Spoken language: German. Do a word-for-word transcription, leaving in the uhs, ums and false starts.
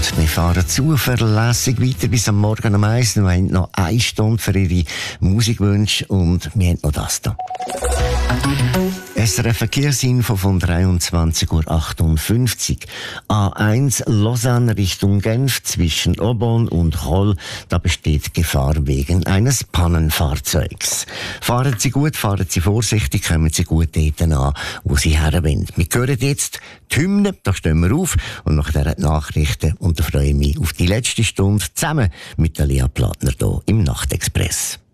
Und wir fahren zuverlässig weiter bis am Morgen um eins. Wir haben noch eine Stunde für Ihre Musikwünsche und wir haben noch das hier. S R F Verkehrsinfo von dreiundzwanzig Uhr achtundfünfzig. A eins Lausanne Richtung Genf zwischen Aubonne und Roll. Da besteht Gefahr wegen eines Pannenfahrzeugs. Fahren Sie gut, fahren Sie vorsichtig, kommen Sie gut dort an, wo Sie her wollen. Wir hören jetzt die Hymne, da stehen wir auf und nach dieser Nachrichten und da freue ich mich auf die letzte Stunde zusammen mit der Lea Plattner hier im Nachtexpress.